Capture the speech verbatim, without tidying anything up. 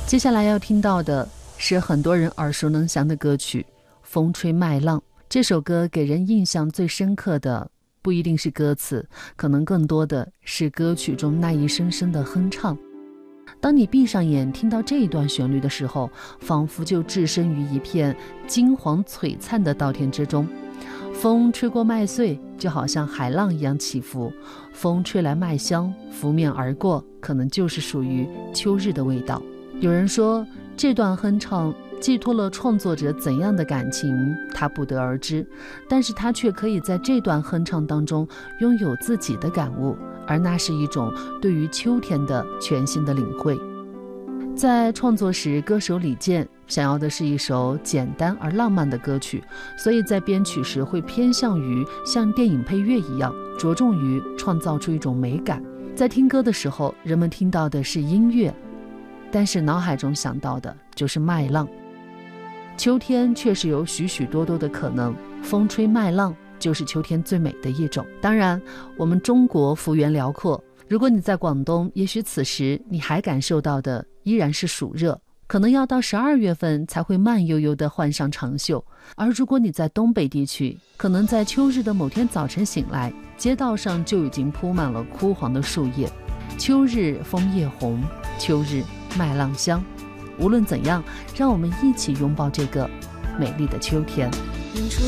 接下来要听到的是很多人耳熟能详的歌曲《风吹麦浪》。这首歌给人印象最深刻的不一定是歌词，可能更多的是歌曲中那一声声的哼唱。当你闭上眼听到这一段旋律的时候，仿佛就置身于一片金黄璀璨的稻田之中。风吹过麦穗，就好像海浪一样起伏，风吹来麦香拂面而过，可能就是属于秋日的味道。有人说这段哼唱寄托了创作者怎样的感情，他不得而知，但是他却可以在这段哼唱当中拥有自己的感悟，而那是一种对于秋天的全新的领会。在创作时，歌手李健想要的是一首简单而浪漫的歌曲，所以在编曲时会偏向于像电影配乐一样，着重于创造出一种美感。在听歌的时候，人们听到的是音乐，但是脑海中想到的就是麦浪。秋天确实有许许多多的可能，风吹麦浪就是秋天最美的一种。当然，我们中国幅员辽阔，如果你在广东，也许此时你还感受到的依然是暑热，可能要到十二月份才会慢悠悠地换上长袖。而如果你在东北地区，可能在秋日的某天早晨醒来，街道上就已经铺满了枯黄的树叶。秋日枫叶红，秋日麦浪香。无论怎样，让我们一起拥抱这个美丽的秋天。